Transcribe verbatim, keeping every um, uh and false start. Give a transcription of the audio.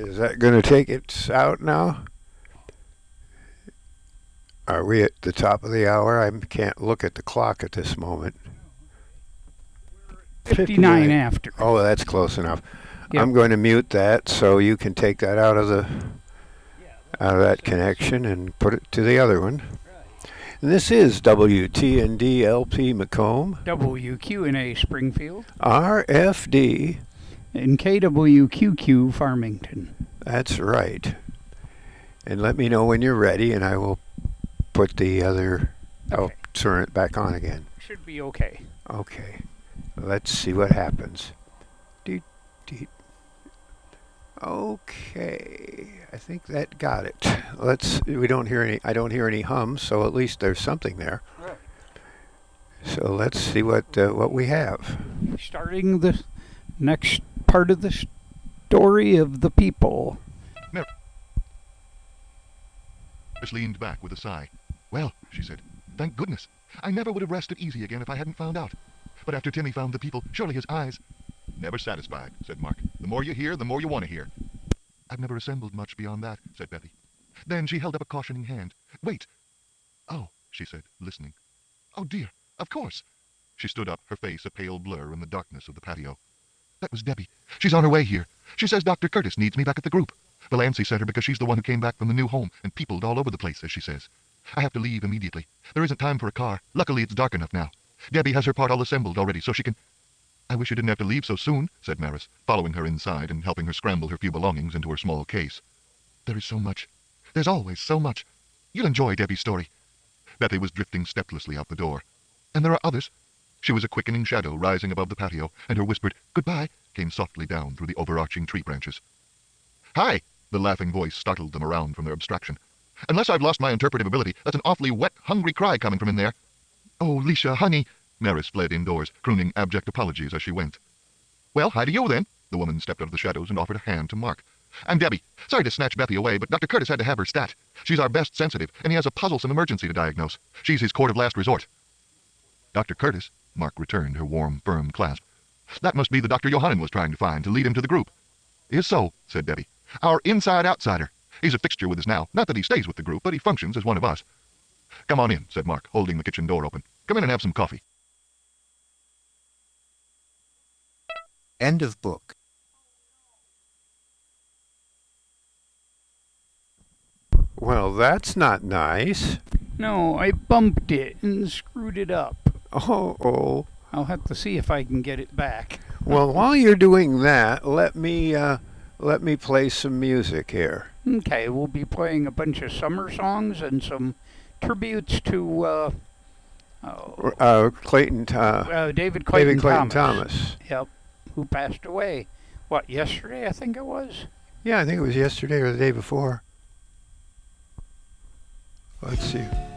Is that going to take it out now? Are we at the top of the hour? I can't look at the clock at this moment. fifty-nine after. Oh, that's close enough. Yep. I'm going to mute that so you can take that out of the out of that connection and put it to the other one. And this is W T N D L P Macomb, W Q N A Springfield, R F D, and K W Q Q Farmington. That's right. And let me know when you're ready, and I will put the other. Okay. I'll turn it back on again. Should be okay. Okay. Let's see what happens. Deet, deet. Okay. I think that got it. Let's. We don't hear any. I don't hear any hums, so at least there's something there. Right. So let's see what uh, what we have. Starting the next part of the story of the people. Maris leaned back with a sigh. Well, she said, thank goodness. I never would have rested easy again if I hadn't found out. But after Timmy found the people, surely his eyes... Never satisfied, said Mark. The more you hear, the more you want to hear. I've never assembled much beyond that, said Bethy. Then she held up a cautioning hand. Wait. Oh, she said, listening. Oh, dear, of course. She stood up, her face a pale blur in the darkness of the patio. That was Debbie. She's on her way here. She says Doctor Curtis needs me back at the group. Valancy sent her because she's the one who came back from the new home and peopled all over the place, as she says. I have to leave immediately. There isn't time for a car. Luckily, it's dark enough now. Debbie has her part all assembled already, so she can... I wish you didn't have to leave so soon, said Maris, following her inside and helping her scramble her few belongings into her small case. There is so much. There's always so much. You'll enjoy Debbie's story. Bethy was drifting steplessly out the door. And there are others. She was a quickening shadow rising above the patio, and her whispered goodbye came softly down through the overarching tree branches. Hi! The laughing voice startled them around from their abstraction. Unless I've lost my interpretive ability, that's an awfully wet, hungry cry coming from in there. Oh, Leisha, honey. Maris fled indoors, crooning abject apologies as she went. Well, hi to you, then. The woman stepped out of the shadows and offered a hand to Mark. I'm Debbie. Sorry to snatch Bethy away, but Doctor Curtis had to have her stat. She's our best sensitive, and he has a puzzlesome emergency to diagnose. She's his court of last resort. Doctor Curtis? Mark returned her warm, firm clasp. That must be the Doctor Johannin was trying to find to lead him to the group. Is so, said Debbie. Our inside outsider. He's a fixture with us now. Not that he stays with the group, but he functions as one of us. Come on in, said Mark, holding the kitchen door open. Come in and have some coffee. End of book. Well, that's not nice. No, I bumped it and screwed it up. Oh, oh. I'll have to see if I can get it back. Well, while you're doing that, let me uh, let me play some music here. Okay, we'll be playing a bunch of summer songs and some tributes to uh, oh, Uh, Clayton, uh, uh, David Clayton, David Clayton Thomas. Thomas. Yep, who passed away. What, yesterday, I think it was? Yeah, I think it was yesterday or the day before. Let's see.